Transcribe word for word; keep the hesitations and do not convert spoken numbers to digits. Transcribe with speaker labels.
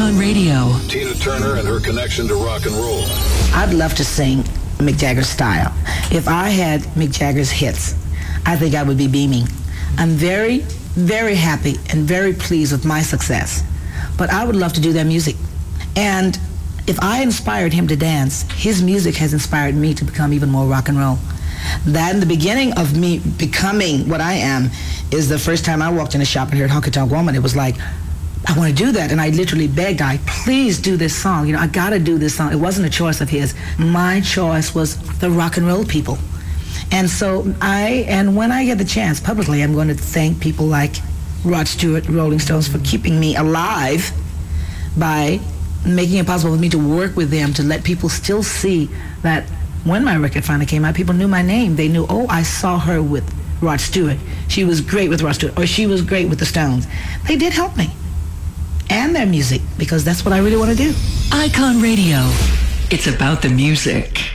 Speaker 1: Icon Radio.
Speaker 2: Tina Turner and her connection to rock and roll.
Speaker 3: I'd love to sing Mick Jagger's style. If I had Mick Jagger's hits, I think I would be beaming. I'm very, very happy and very pleased with my success. But I would love to do their music. And if I inspired him to dance, his music has inspired me to become even more rock and roll. That in the beginning of me becoming what I am is the first time I walked in a shop and heard Honky Tonk Woman. It was like, I want to do that. And I literally begged, I, please do this song. You know, I got to do this song. It wasn't a choice of his. My choice was the rock and roll people. And so I, and when I get the chance publicly, I'm going to thank people like Rod Stewart, Rolling Stones, for keeping me alive by making it possible for me to work with them, to let people still see that when my record finally came out, people knew my name. They knew, oh, I saw her with Rod Stewart. She was great with Rod Stewart, or she was great with the Stones. They did help me. And their music, because that's what I really want to do.
Speaker 1: Icon Radio. It's about the music.